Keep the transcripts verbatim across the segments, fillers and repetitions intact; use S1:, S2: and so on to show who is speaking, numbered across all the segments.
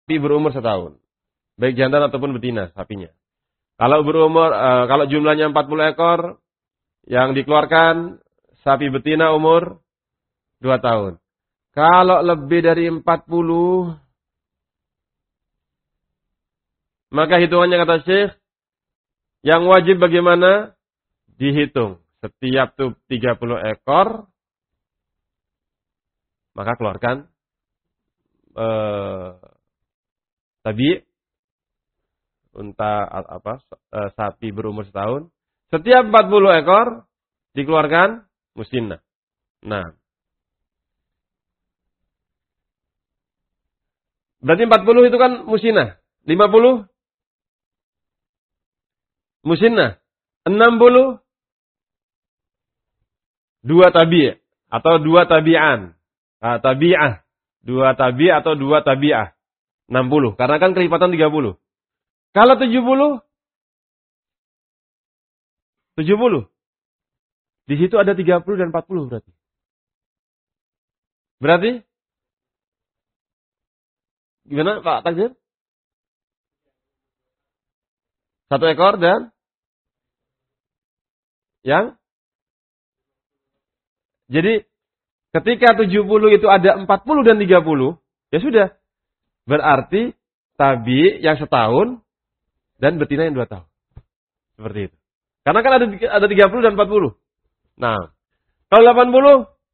S1: sapi berumur setahun. Baik jantan ataupun betina sapinya. Kalau berumur, uh, kalau jumlahnya empat puluh ekor, yang dikeluarkan sapi betina umur dua tahun. Kalau lebih dari empat puluh, maka hitungannya kata Syekh, yang wajib bagaimana? Dihitung. Setiap tuh tiga puluh ekor, maka keluarkan uh, tabi unta apa uh, sapi berumur setahun. Setiap empat puluh ekor dikeluarkan musinnah. Nah, berarti empat puluh itu kan musinnah. lima puluh musinnah. enam puluh dua tabi' atau dua tabi'an. Nah, tabi'ah. Dua tabi' atau dua tabi'ah. enam puluh. Karena kan kelipatan tiga puluh. Kalau tujuh puluh. tujuh puluh. Di situ ada tiga puluh dan empat puluh berarti. Berarti? Gimana Pak Takdir? Satu ekor dan? Yang? Jadi, ketika tujuh puluh itu ada empat puluh dan tiga puluh, ya sudah. Berarti tabi yang setahun dan betina yang dua tahun. Seperti itu. Karena kan ada ada tiga puluh dan empat puluh. Nah, kalau delapan puluh,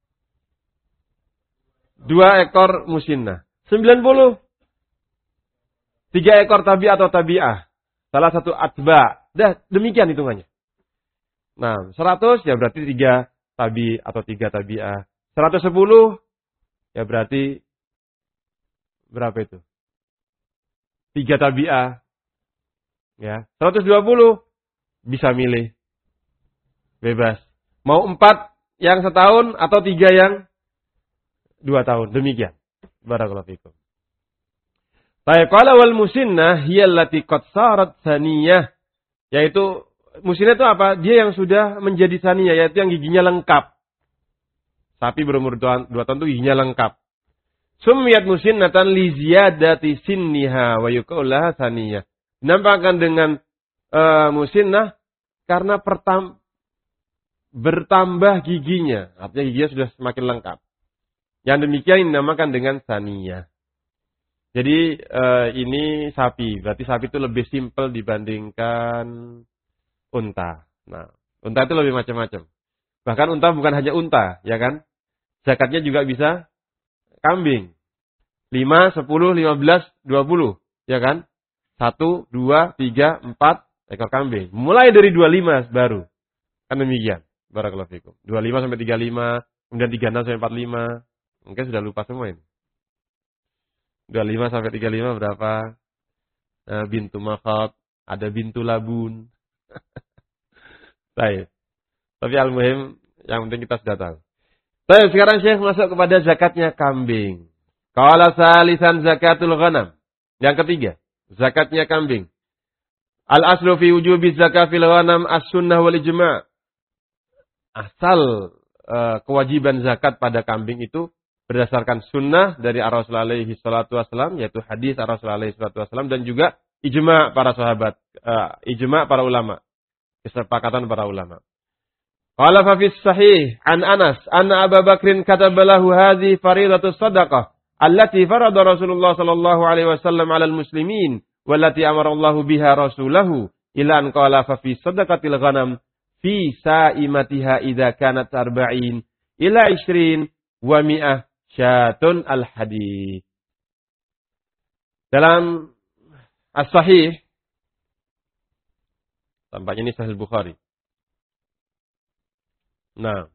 S1: dua ekor musinnah. sembilan puluh, tiga ekor tabi atau tabi'ah. Salah satu atba. Dah, demikian hitungannya. Nah, seratus ya berarti tiga tabi atau tiga tabi'ah. seratus sepuluh ya berarti berapa itu? tiga tabi'ah. Ya, seratus dua puluh bisa milih. Bebas. Mau empat yang setahun atau tiga yang dua tahun. Demikian. Barakallahu fikum. Baik, qala wal musinnah hiya allati qad sarat saniyah. Yaitu musinnah itu apa? Dia yang sudah menjadi saniyah, yaitu yang giginya lengkap. Sapi berumur dua tahun itu giginya lengkap. Summiyat musinnatan li ziyadati sinniha wa yuqaulaha saniyah. Dinampakkan dengan uh, musinnah karena pertam, bertambah giginya. Artinya giginya sudah semakin lengkap. Yang demikian dinamakan dengan saniyah. Jadi uh, ini sapi. Berarti sapi itu lebih simpel dibandingkan unta. Nah, unta itu lebih macam-macam. Bahkan unta bukan hanya unta, ya kan? Zakatnya juga bisa kambing. lima, sepuluh, lima belas, dua puluh, ya kan? satu, dua, tiga, empat ekor kambing. Mulai dari dua puluh lima baru. Kan demikian. Barakallahu fikum. dua puluh lima sampai tiga puluh lima, kemudian tiga puluh enam sampai empat puluh lima. Mungkin sudah lupa semua ini. dua puluh lima sampai tiga puluh lima berapa? Nah, bintu makhab, ada bintu labun. Baik. Tapi al-muhim, yang penting kita sudah tahu. Baik, sekarang Syekh masuk kepada zakatnya kambing. Qala salisan zakatul ghanam. Yang ketiga, zakatnya kambing. Al-aslu fi wujubi zakat fil ghanam as-sunnah wal ijma'. Asal uh, kewajiban zakat pada kambing itu berdasarkan sunnah dari Rasul alaihi salatu wasallam, yaitu hadis Rasul alaihi salatu wasallam, dan juga ijma' para sahabat, uh, ijma' para ulama, kesepakatan para ulama. Qala fa fi sahih an Anas anna Abu Bakrin kataba lahu hadhihi fariidatus shadaqah allati farada Rasulullah sallallahu alaihi wasallam 'alal muslimin wallati amara Allahu biha rasulahu ila an qala fa fi sadaqatil ghanam fi sa'imatiha idza kanat arba'in ila ishrin wa mi'ah syatun al-hadith. Dalam as-sahih, tampaknya ini Sahih Bukhari. Nah,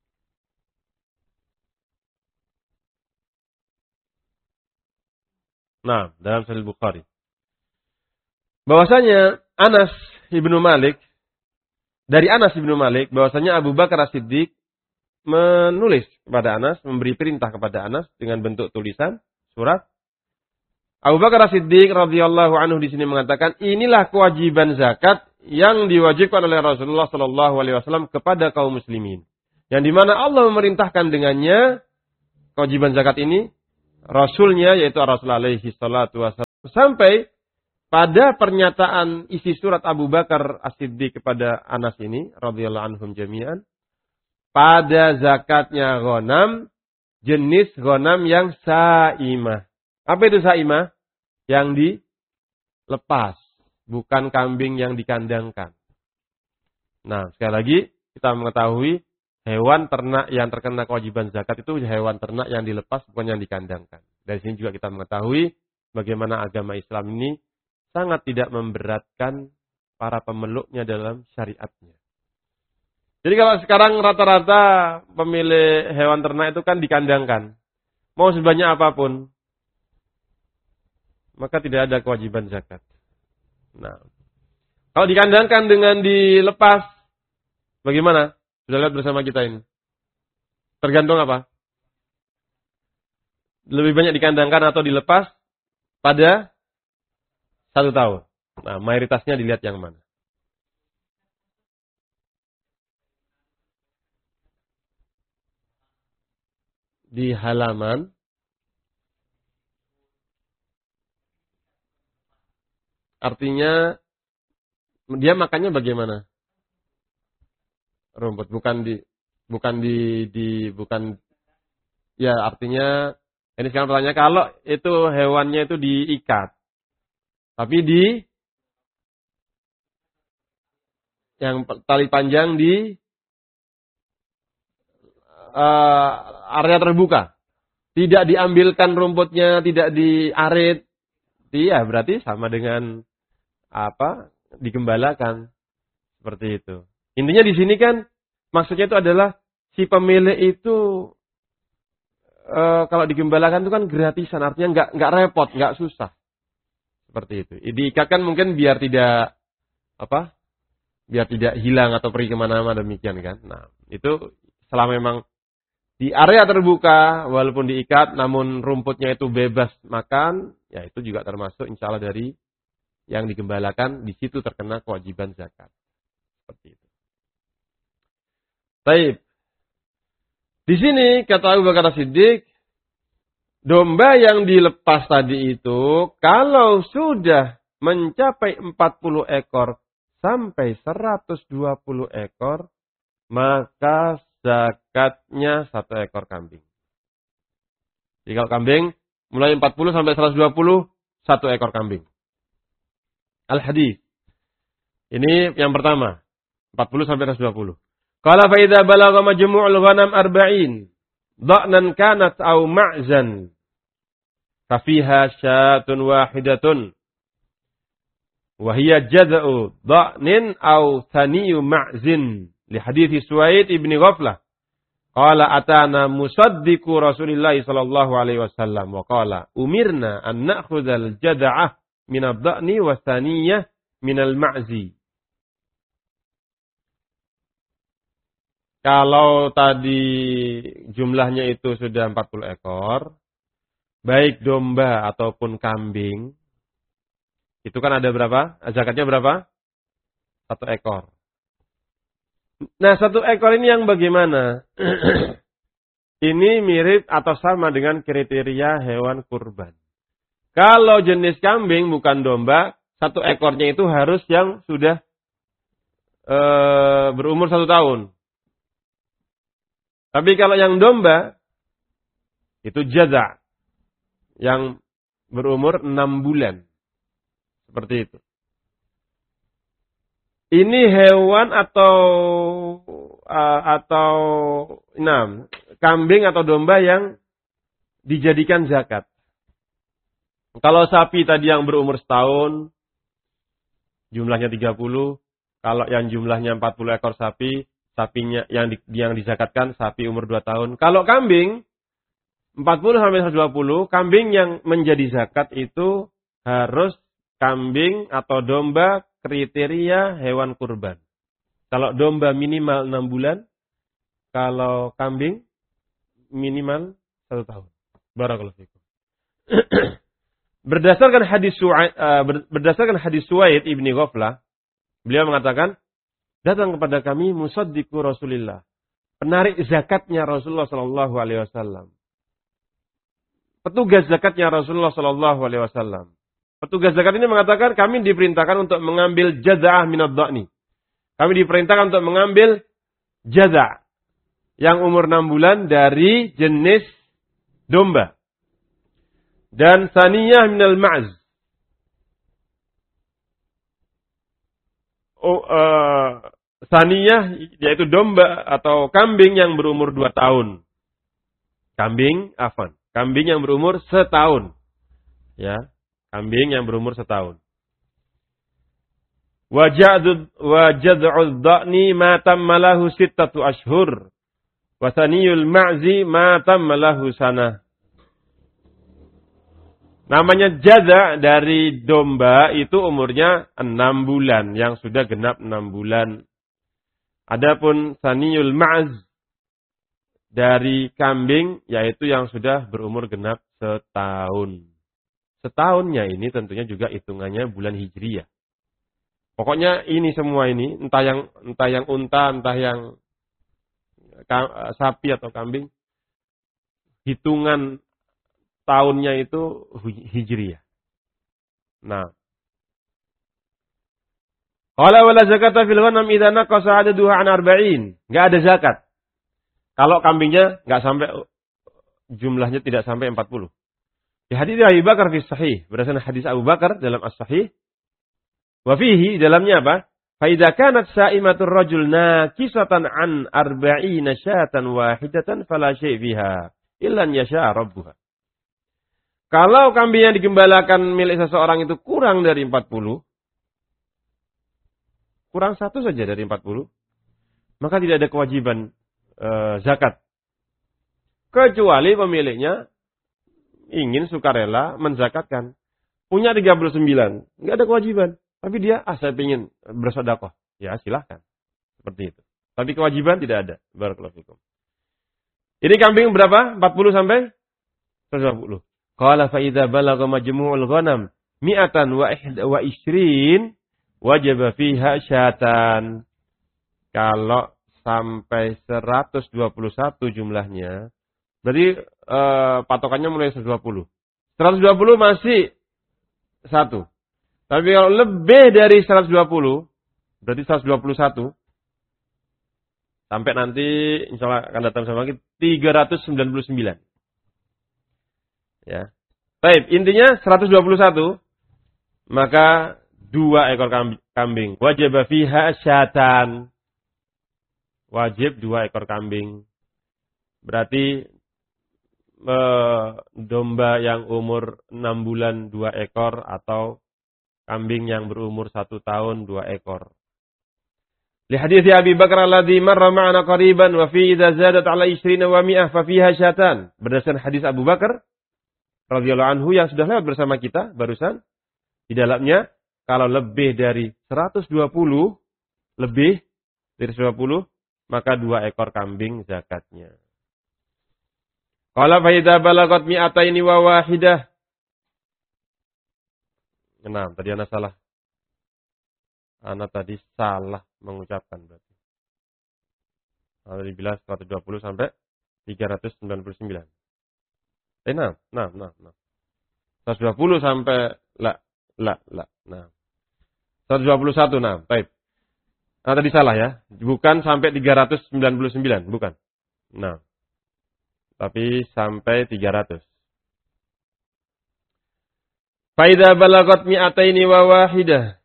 S1: nah dalam Sahih Bukhari, bahwasanya Anas ibnu Malik, dari Anas ibnu Malik, bahwasanya Abu Bakar As-Siddiq menulis kepada Anas, memberi perintah kepada Anas dengan bentuk tulisan surat. Abu Bakar As-Siddiq radhiyallahu anhu di sini mengatakan, inilah kewajiban zakat yang diwajibkan oleh Rasulullah sallallahu alaihi wasallam kepada kaum muslimin. Yang dimana Allah memerintahkan dengannya kewajiban zakat ini, Rasulnya yaitu Rasul alaihi salatu wasallam Sampai pada pernyataan isi surat Abu Bakar As-Siddiq kepada Anas ini, radhiyallahu anhum jami'an, pada zakatnya ghanam, jenis ghanam yang sa'imah. Apa itu sa'imah? Yang dilepas, bukan kambing yang dikandangkan. Nah, sekali lagi kita mengetahui hewan ternak yang terkena kewajiban zakat itu hewan ternak yang dilepas, bukan yang dikandangkan. Dari sini juga kita mengetahui bagaimana agama Islam ini sangat tidak memberatkan para pemeluknya dalam syariatnya. Jadi kalau sekarang rata-rata pemilik hewan ternak itu kan dikandangkan. Mau sebanyak apapun, maka tidak ada kewajiban zakat. Nah, kalau dikandangkan dengan dilepas, bagaimana? Sudah lihat bersama kita ini. Tergantung apa? Lebih banyak dikandangkan atau dilepas pada satu tahun. Nah, mayoritasnya dilihat yang mana. Di halaman artinya dia makannya bagaimana? Rumput, bukan di bukan di di bukan ya, artinya ini sekarang pertanyaannya, kalau itu hewannya itu diikat tapi di yang tali panjang di uh, area terbuka, tidak diambilkan rumputnya, tidak diarit, iya berarti sama dengan apa? Digembalakan. Seperti itu. Intinya di sini kan maksudnya itu adalah si pemilik itu e, kalau digembalakan itu kan gratisan, artinya nggak nggak repot, nggak susah. Seperti itu. Diikatkan mungkin biar tidak apa? Biar tidak hilang atau pergi kemana-mana, demikian kan. Nah, itu selama memang di area terbuka walaupun diikat namun rumputnya itu bebas makan, ya itu juga termasuk insya Allah dari yang digembalakan, di situ terkena kewajiban zakat. Seperti itu. Baik. Di sini kata Abu Bakar As-Siddiq, domba yang dilepas tadi itu kalau sudah mencapai empat puluh ekor sampai seratus dua puluh ekor, maka zakatnya satu ekor kambing. Jadi kalau kambing mulai empat puluh sampai seratus dua puluh, satu ekor kambing. Al-Hadis. Ini yang pertama, empat puluh sampai seratus dua puluh. Qala fa idza balagha majmu'ul ghanam arba'in dha'nan kanat aw ma'zan fa fiha syatun wahidatun wa hiya jaz'u dha'nin aw thaniyu ma'zin li hadits Suwaid ibn Ghaflah qala atana musaddiqu Rasulillah sallallahu alaihi wasallam wa qala umirna an na'khudhal jad'ah min ad-dha'ni wa thaniyah min al-ma'zi. Kalau tadi jumlahnya itu sudah empat puluh ekor, baik domba ataupun kambing, itu kan ada berapa? Zakatnya berapa? Satu ekor. Nah, satu ekor ini yang bagaimana? Ini mirip atau sama dengan kriteria hewan kurban. Kalau jenis kambing bukan domba, satu ekornya itu harus yang sudah e, berumur satu tahun. Tapi kalau yang domba, itu jaza. Yang berumur enam bulan. Seperti itu. Ini hewan atau uh, atau enam kambing atau domba yang dijadikan zakat. Kalau sapi tadi yang berumur setahun, jumlahnya tiga puluh. Kalau yang jumlahnya empat puluh ekor sapi, sapinya yang di, yang dizakatkan sapi umur dua tahun. Kalau kambing empat puluh sampai seratus dua puluh, kambing yang menjadi zakat itu harus kambing atau domba kriteria hewan kurban. Kalau domba minimal enam bulan, kalau kambing minimal satu tahun. Barakallahu fikum. Berdasarkan hadis uh, berdasarkan hadis Suwaid ibn Ghaflah, beliau mengatakan, datang kepada kami musaddiqu Rasulillah, penarik zakatnya Rasulullah sallallahu alaihi wasallam. Petugas zakatnya Rasulullah sallallahu alaihi wasallam. Petugas zakat ini mengatakan kami diperintahkan untuk mengambil jaza'ah minad dha'ni. Kami diperintahkan untuk mengambil jaza' yang umur enam bulan dari jenis domba. Dan saniyah minal ma'z. Oh, uh, saniyah yaitu domba atau kambing yang berumur dua tahun. Kambing, afan. Kambing yang berumur setahun. Ya, kambing yang berumur setahun. Wajad'ud dha'ni ma tammalahu sittatu ashhur. Wasaniyul ma'zi ma tammalahu sanah. Namanya jaza dari domba itu umurnya enam bulan. Yang sudah genap enam bulan. Adapun saniyul ma'z dari kambing, yaitu yang sudah berumur genap setahun. Setahunnya ini tentunya juga hitungannya bulan Hijriyah. Pokoknya ini semua ini, entah yang entah yang unta, entah yang sapi atau kambing, hitungan tahunnya itu Hijriyah. Nah, qala wala zakata fil ghanam idza naqasa adaduha an arba'in. Enggak ada zakat. Kalau kambingnya enggak sampai jumlahnya tidak sampai empat puluh. Di hadis Abu Bakar fi sahih, berdasarkan hadis Abu Bakar dalam as-sahih. Wa fihi dalamnya apa? Fa idza kanat sa'imatur rajul nakisatan an arba'ina syatan wahidatan fala syai' fiha illa an yasha rabbuha. Kalau kambing yang digembalakan milik seseorang itu kurang dari empat puluh, kurang satu saja dari empat puluh, maka tidak ada kewajiban e, zakat. Kecuali pemiliknya ingin sukarela menzakatkan. Punya tiga puluh sembilan, nggak ada kewajiban. Tapi dia, ah saya ingin bersedekah. Ya silahkan. Seperti itu. Tapi kewajiban tidak ada. Barakallahu fikum. Ini kambing berapa? empat puluh sampai seratus lima puluh. Qala fa idza balagha majmu'ul ghanam mi'atan wa ishrin wajib fiha syatan. Kalau sampai seratus dua puluh satu jumlahnya, berarti eh, patokannya mulai seratus dua puluh. seratus dua puluh masih satu. Tapi kalau lebih dari seratus dua puluh, berarti seratus dua puluh satu. Sampai nanti insya Allah akan datang sama kita tiga ratus sembilan puluh sembilan. Ya. Baik, intinya seratus dua puluh satu, maka dua ekor kambing. Wajib fiha syatan. Wajib dua ekor kambing. Berarti eh, domba yang umur enam bulan dua ekor atau kambing yang berumur satu tahun dua ekor. Li hadits Abi Bakar alladzi marra ma'ana qariban wa fi idza zadat ala ishrina wa mi'ah fa fiha syatan. Berdasarkan hadis Abu Bakar radhiyallahu anhu yang sudah lewat bersama kita barusan, di dalamnya kalau lebih dari seratus dua puluh, lebih dari seratus dua puluh, maka dua ekor kambing zakatnya. Qala fa idza balagat mi'ataini wa wahidah. Nah, tadi anak salah. Anak tadi salah mengucapkan berarti. Kalau dibilang seratus dua puluh sampai tiga ratus sembilan puluh sembilan. Eh, nah, nah, nah, nah. seratus dua puluh sampai, la, la, la, nah. seratus dua puluh satu, nah, baik. Nah, tadi salah ya. Bukan sampai tiga ratus sembilan puluh sembilan, bukan. Nah. Tapi sampai tiga ratus. Faida balagot mi'ataini wa wahidah.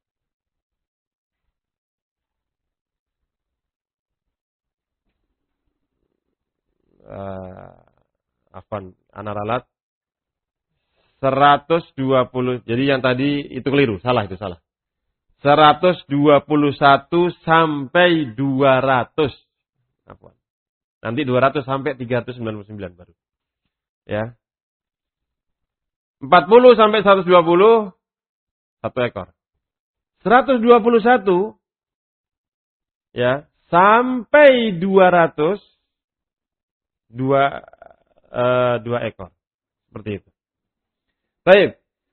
S1: Uh, afan, anaralat. seratus dua puluh. Jadi yang tadi itu keliru. Salah itu, salah. seratus dua puluh satu sampai dua ratus. Afan. Nanti dua ratus sampai tiga ratus sembilan puluh sembilan baru. Ya. empat puluh sampai seratus dua puluh, satu ekor. seratus dua puluh satu, ya, sampai dua ratus, dua, uh, dua ekor. Seperti itu. Baik.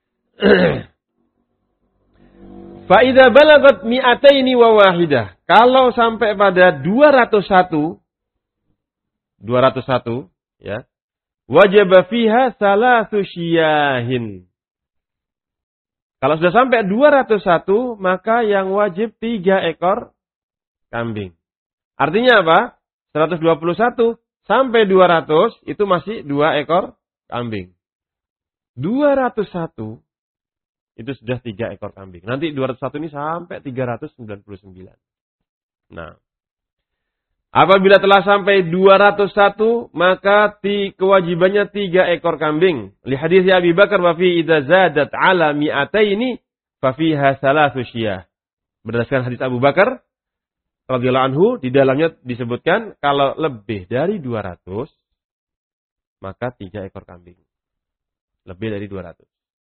S1: Fa'idha balagat mi'ataini wa wahidah. Kalau sampai pada dua ratus satu, dua ratus satu, ya. Wajib fiha salatu syiyahin. Kalau sudah sampai dua ratus satu, maka yang wajib tiga ekor kambing. Artinya apa? seratus dua puluh satu sampai dua ratus itu masih dua ekor kambing. dua ratus satu itu sudah tiga ekor kambing. Nanti dua ratus satu ini sampai tiga ratus sembilan puluh sembilan. Nah, apabila telah sampai dua ratus satu, maka ti, kewajibannya tiga ekor kambing. Li hadis Abi Bakar wa fi idza zadat ala mi'ataini fa fiha salatsu syiyah. Berdasarkan hadis Abu Bakar radhiyallahu anhu, di dalamnya disebutkan kalau lebih dari dua ratus maka tiga ekor kambing. Lebih dari dua ratus.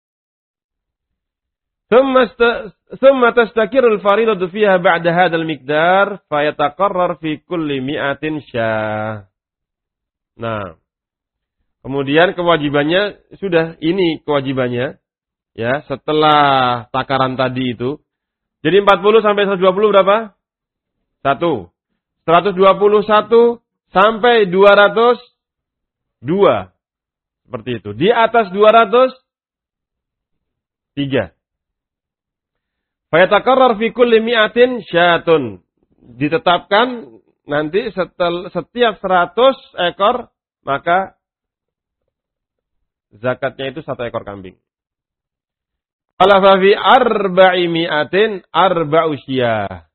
S1: Thumma tastakirul faridatu fiha ba'da hadzal miqdar fayataqarrar fi kulli mi'atin syah. Nah, kemudian kewajibannya sudah ini kewajibannya ya, setelah takaran tadi itu. Jadi empat puluh sampai seratus dua puluh berapa? satu. seratus dua puluh satu sampai dua ratus dua. Seperti itu. Di atas dua ratus tiga. Fayataqarrar fi kulli mi'atin syatun. Ditetapkan nanti setel, setiap seratus ekor maka zakatnya itu satu ekor kambing. Qala fa fi arba'i mi'atin arba'u syiyah.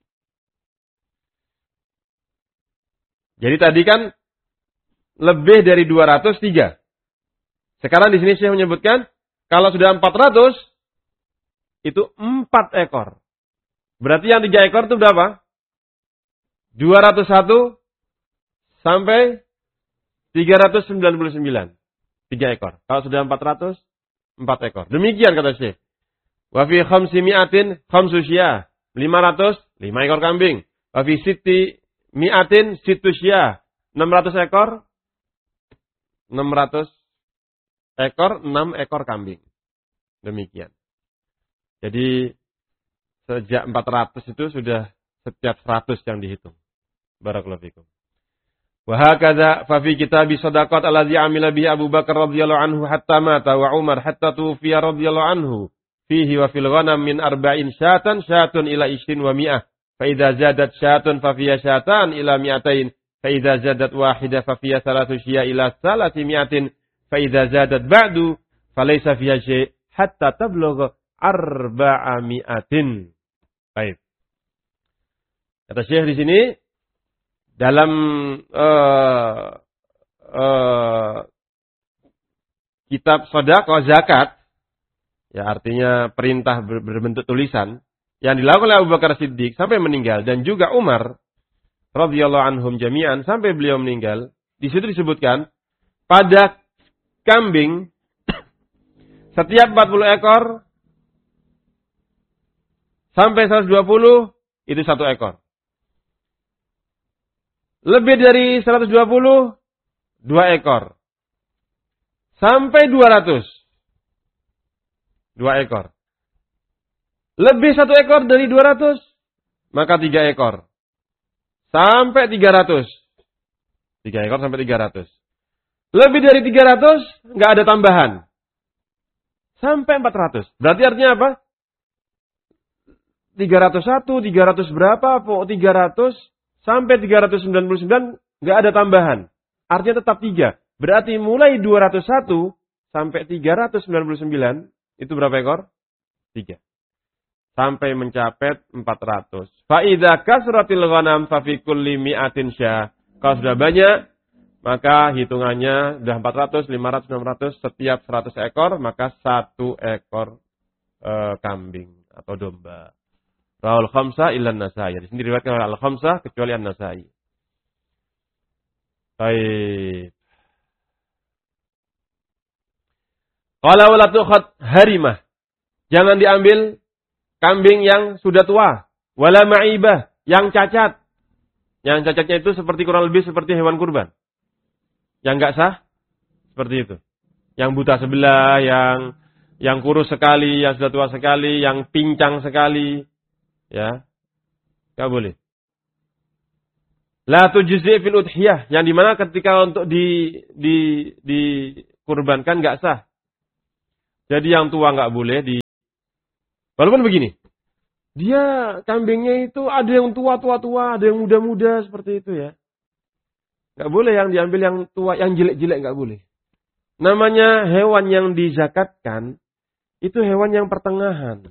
S1: Jadi tadi kan lebih dari dua ratus tiga. Sekarang di sini saya menyebutkan kalau sudah empat ratus itu empat ekor. Berarti yang tiga ekor itu berapa? dua ratus satu sampai tiga ratus sembilan puluh sembilan. tiga ekor. Kalau sudah empat ratus, empat ekor. Demikian kata Syekh. Wa fi khamsi mi'atin khamsu syiyah. lima ratus, lima ekor kambing. Wa fi sitti mi'atin sittu syiyah. enam ratus ekor, enam ratus ekor, enam ekor kambing. Demikian. Jadi sejak empat ratus itu sudah setiap seratus yang dihitung. Barakallahu fikum. Wa hakadha fa fi kitab shadaqat allazi amila bihi Abu Bakar radhiyallahu anhu hatta mata wa Umar hatta tufiya radhiyallahu anhu fihi wa fil ghanam min arba'in syatan syatun ila ishrin wa mi'ah fa idza zadat syatun fa fiha syatan ila mi'atain fa idza zadat wahida fa fiha salatu syiyah ila salati mi'atin fa idza zadat ba'du fa laysa fiha syai' hatta tablugha arba'a mi'atin. Baik. Kata Syekh di sini dalam uh, uh, kitab sedekah zakat, ya artinya perintah ber, berbentuk tulisan yang dilakukan oleh Abu Bakar Siddiq sampai meninggal dan juga Umar radhiyallahu anhum jami'an sampai beliau meninggal, di situ disebutkan pada kambing setiap empat puluh ekor sampai seratus dua puluh itu satu ekor. Lebih dari seratus dua puluh, dua ekor. Sampai dua ratus, dua ekor. Lebih satu ekor dari dua ratus, maka tiga ekor. Sampai tiga ratus. Tiga ekor sampai tiga ratus. Lebih dari tiga ratus, nggak ada tambahan. Sampai empat ratus. Berarti artinya apa? tiga ratus satu, tiga ratus berapa, tiga ratus sampai tiga ratus sembilan puluh sembilan nggak ada tambahan. Artinya tetap tiga. Berarti mulai dua ratus satu sampai tiga ratus sembilan puluh sembilan itu berapa ekor? tiga. Sampai mencapai empat ratus. Fa idza kasratil ghanam fa fi kulli mi'atin syah. Kalau sudah banyak maka hitungannya sudah empat ratus, lima ratus, enam ratus setiap seratus ekor maka satu ekor e, kambing atau domba. Rawal khamsah illa an-Nasa'i. Di sini diriwayatkan oleh al-khamsah kecuali an-Nasa'i. Baik. Qala wala tukhad harimah. Jangan diambil kambing yang sudah tua, wala ma'ibah, yang cacat. Yang cacatnya itu seperti kurang lebih seperti hewan kurban. Yang enggak sah seperti itu. Yang buta sebelah, yang yang kurus sekali, yang sudah tua sekali, yang pincang sekali. Ya, nggak boleh. La tujzi fil udhiyah, yang dimana ketika untuk di di dikurbankan nggak sah. Jadi yang tua nggak boleh, di Walaupun begini, dia kambingnya itu ada yang tua-tua-tua, ada yang muda-muda seperti itu ya. Nggak boleh yang diambil yang tua, yang jelek-jelek nggak boleh. Namanya hewan yang dizakatkan, itu hewan yang pertengahan.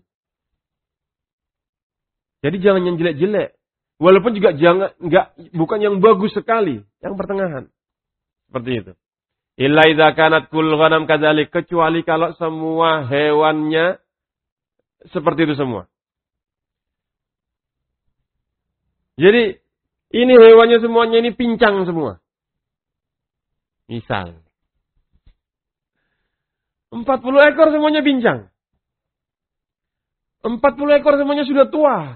S1: Jadi jangan yang jelek-jelek. Walaupun juga jangan, nggak, bukan yang bagus sekali, yang pertengahan. Seperti itu. Illa idza kanat kull ghanam kadzalik, kecuali kalau semua hewannya seperti itu semua. Jadi ini hewannya semuanya ini pincang semua. Misal empat puluh ekor semuanya pincang. empat puluh ekor semuanya sudah tua.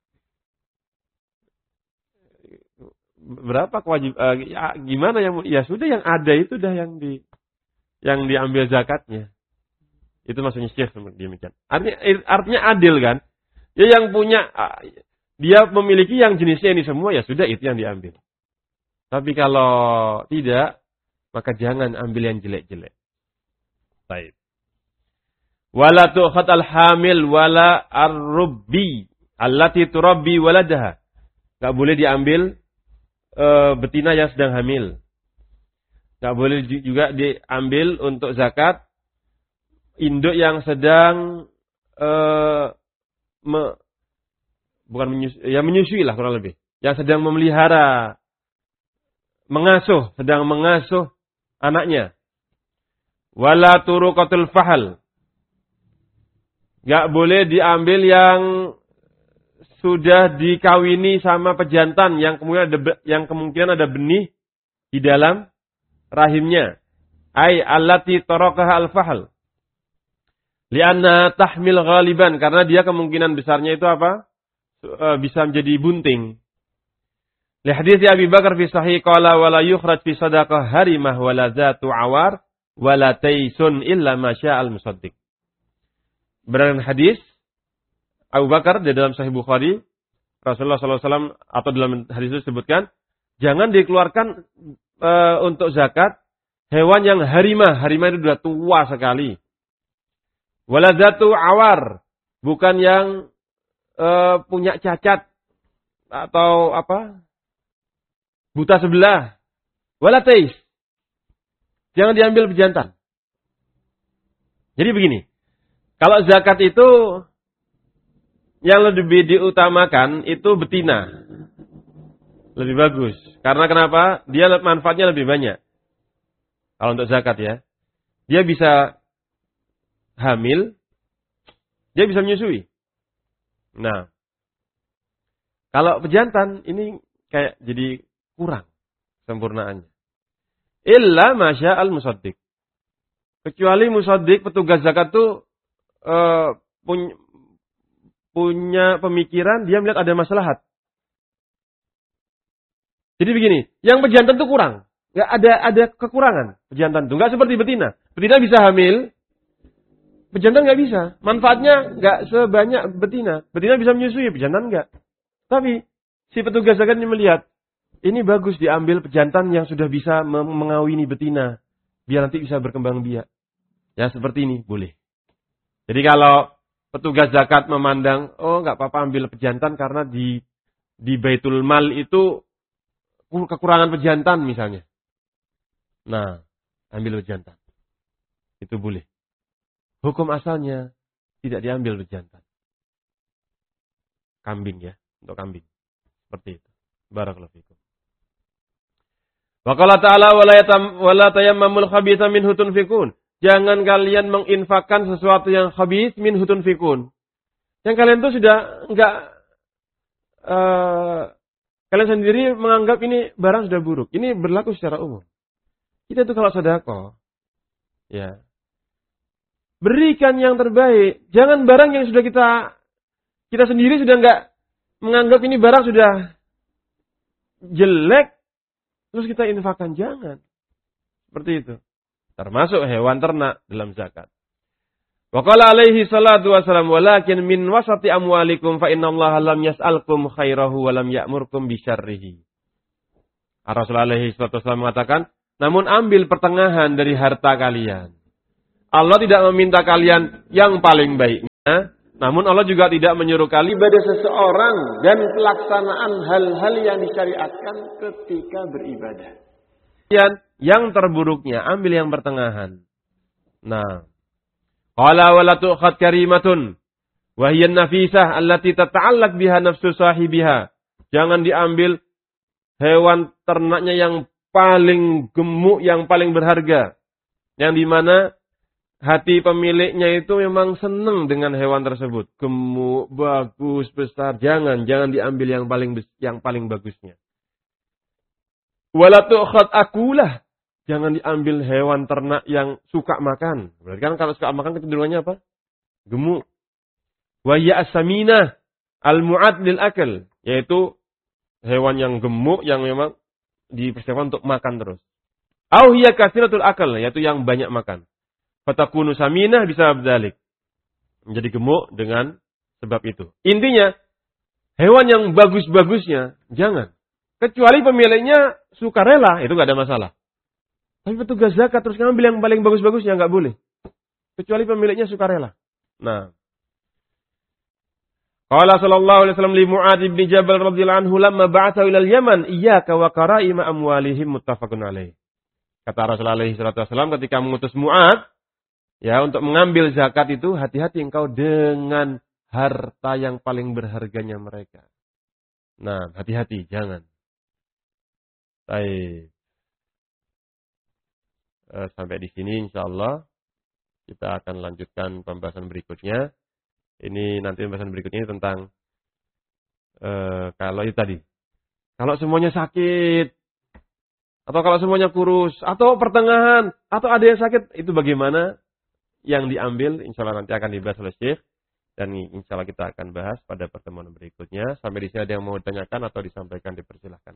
S1: Berapa kewajib uh, ya, gimana yang ya sudah yang ada itu dah yang di yang diambil zakatnya. Itu maksudnya Syekh demikian. Artinya artinya adil kan? Ya yang punya uh, dia memiliki yang jenisnya ini semua ya sudah itu yang diambil. Tapi kalau tidak maka jangan ambil yang jelek-jelek. Baik. Wala tu'khat al-hamil wala ar-rubbi allati turabbi waladaha. Enggak boleh diambil E, betina yang sedang hamil. Tidak boleh juga diambil untuk zakat induk yang sedang e, me, bukan menyusui, ya menyusui lah kurang lebih. Yang sedang memelihara, mengasuh, sedang mengasuh anaknya. Wala turuqatul fahal. Tidak boleh diambil yang sudah dikawini sama pejantan yang kemungkinan ada yang kemungkinan ada benih di dalam rahimnya. Ai allati tarakaha al-fahl. Lianna tahmil ghaliban, karena dia kemungkinan besarnya itu apa? Bisa menjadi bunting. Li hadits Abi Bakar fi sahih qala wala yukhraj fi sadaqah harimah wala zatu awar wala taisun illa ma sya'al musaddiq. Berdasarkan hadis Abu Bakar di dalam Sahih Bukhari, Rasulullah sallallahu alaihi wasallam atau dalam hadis itu disebutkan, jangan dikeluarkan e, untuk zakat hewan yang harimah. Harimah itu sudah tua sekali. Waladatu awar, bukan yang e, punya cacat atau apa? Buta sebelah. Walatais. Jangan diambil pejantan. Jadi begini, kalau zakat itu yang lebih diutamakan itu betina. Lebih bagus. Karena kenapa? Dia manfaatnya lebih banyak. Kalau untuk zakat ya. Dia bisa hamil. Dia bisa menyusui. Nah. Kalau pejantan ini kayak jadi kurang sempurnaannya. Illa masya'al musaddiq. Kecuali musaddiq, petugas zakat itu uh, punya punya pemikiran, dia melihat ada maslahat. Jadi begini, yang pejantan itu kurang. Nggak ada ada kekurangan pejantan itu. Nggak seperti betina. Betina bisa hamil, pejantan nggak bisa. Manfaatnya nggak sebanyak betina. Betina bisa menyusui, pejantan nggak. Tapi si petugas zakat ini melihat, ini bagus diambil pejantan yang sudah bisa mengawini betina. Biar nanti bisa berkembang biak. Ya seperti ini, boleh. Jadi kalau petugas zakat memandang, oh nggak apa-apa ambil pejantan karena di di Baitul Mal itu kekurangan pejantan misalnya. Nah, ambil pejantan. Itu boleh. Hukum asalnya tidak diambil pejantan. Kambing ya, untuk kambing. Seperti itu. Barakallahu fikum. Wa qala ta'ala wala tayammamul khabitha minhu tunfikun. Jangan kalian menginfakkan sesuatu yang khabith min hutun fikun. Yang kalian tuh sudah enggak uh, kalian sendiri menganggap ini barang sudah buruk. Ini berlaku secara umum. Kita tuh kalau sedekah, ya, berikan yang terbaik. Jangan barang yang sudah kita kita sendiri sudah enggak menganggap ini barang sudah jelek, terus kita infakkan, jangan. Seperti itu. Termasuk hewan ternak dalam zakat. Wa qala alaihi salatu wassalam walakin min wasati amwalikum fa innallaha lam yas'alkum khairahu wa lam ya'murkum bisyarrihi. Rasulullah alaihi salatu wassalam mengatakan, namun ambil pertengahan dari harta kalian. Allah tidak meminta kalian yang paling baiknya Namun Allah juga tidak menyuruh kalian ibadah seseorang dan pelaksanaan hal-hal yang disyariatkan ketika beribadah. Yang terburuknya, ambil yang pertengahan. Nah, qala wala tu'khad karimatun wa hiya an-nafisah allati tata'allaq biha nafsu sahibiha. Jangan diambil hewan ternaknya yang paling gemuk, yang paling berharga. Yang dimana hati pemiliknya itu memang senang dengan hewan tersebut. Gemuk, bagus, besar. Jangan, jangan diambil yang paling yang paling bagusnya. Wala tu'khad akulah. Jangan diambil hewan ternak yang suka makan. Berarti kan kalau suka makan kecenderungannya apa? Gemuk. Wa ya as-saminah al-mu'ad lil akal, yaitu hewan yang gemuk yang memang dipersiapkan untuk makan terus. Au hiya katsiratul akal, yaitu yang banyak makan. Fatakunu saminah bisa berdalik. Menjadi gemuk dengan sebab itu. Intinya, hewan yang bagus-bagusnya, jangan. Kecuali pemiliknya sukarela, itu nggak ada masalah. Tapi petugas zakat terus ngambil yang paling bagus-bagusnya, nggak boleh. Kecuali pemiliknya sukarela. Nah. Qala sallallahu alaihi wasallam li Mu'adz bin Jabal radhiyallahu anhu lamma ba'atha ila al-Yaman, iyyaka wa qara'ima amwalihim muttafaqun alaih. Kata Rasulullah alaihi wasallam ketika mengutus Mu'adz, ya, untuk mengambil zakat itu, hati-hati engkau dengan harta yang paling berharganya mereka. Nah, hati-hati, jangan. Baik. E, sampai di sini insyaallah kita akan lanjutkan pembahasan berikutnya. Ini nanti pembahasan berikutnya tentang e, kalau itu tadi. Kalau semuanya sakit, atau kalau semuanya kurus, atau pertengahan, atau ada yang sakit, itu bagaimana? Yang diambil insya Allah nanti akan dibahas oleh Syekh, dan insya Allah kita akan bahas pada pertemuan berikutnya. Sampai di sini ada yang mau ditanyakan atau disampaikan, dipersilahkan.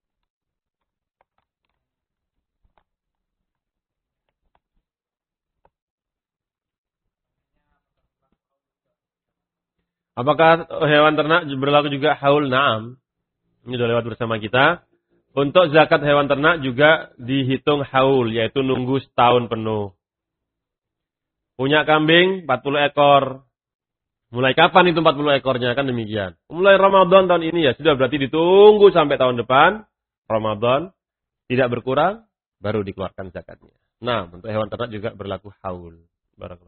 S1: Apakah hewan ternak berlaku juga haul? Naam. Ini sudah lewat bersama kita. Untuk zakat hewan ternak juga dihitung haul, yaitu nunggu setahun penuh. Punya kambing empat puluh ekor. Mulai kapan itu empat puluh ekornya? Kan demikian. Mulai Ramadan tahun ini ya. Sudah berarti ditunggu sampai tahun depan. Ramadan. Tidak berkurang. Baru dikeluarkan zakatnya. Nah, untuk hewan ternak juga berlaku haul. Barakallahu.